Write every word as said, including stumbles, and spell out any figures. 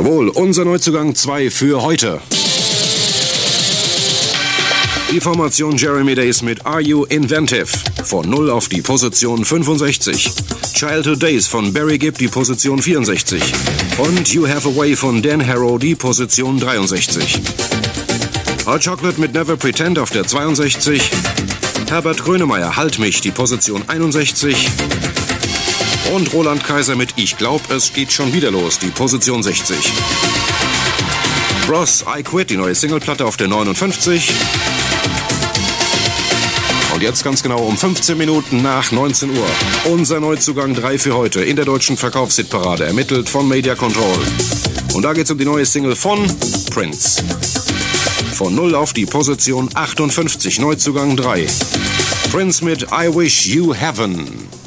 Jawohl, unser Neuzugang zwei für heute. Die Formation Jeremy Days mit Are You Inventive? Von null auf die Position fünfundsechzig. Childhood Days von Barry Gibb, die Position vierundsechzig. Und You Have a Way von Dan Harrow, die Position dreiundsechzig. Hot Chocolate mit Never Pretend auf der zweiundsechzig. Herbert Grönemeyer, Halt mich, die Position einundsechzig. Und Roland Kaiser mit Ich glaub, es geht schon wieder los, die Position sechzig. Bros, I Quit, die neue Singleplatte auf der neunundfünfzig. Und jetzt ganz genau um fünfzehn Minuten nach neunzehn Uhr. Unser Neuzugang drei für heute in der deutschen Verkaufshitparade, ermittelt von Media Control. Und da geht's um die neue Single von Prince. Von null auf die Position achtundfünfzig, Neuzugang drei. Prince mit I Wish You Heaven.